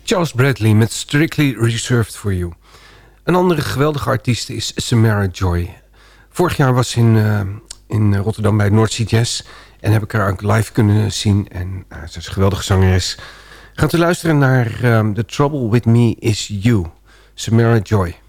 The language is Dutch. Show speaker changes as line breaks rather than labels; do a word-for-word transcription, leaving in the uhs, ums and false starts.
Charles Bradley met Strictly Reserved for You. Een andere geweldige artiest is Samara Joy. Vorig jaar was ze in, uh, in Rotterdam bij het North Sea Jazz. En heb ik haar ook live kunnen zien. En uh, ze is een geweldige zangeres. Gaat u luisteren naar um, The Trouble With Me Is You. Samara Joy.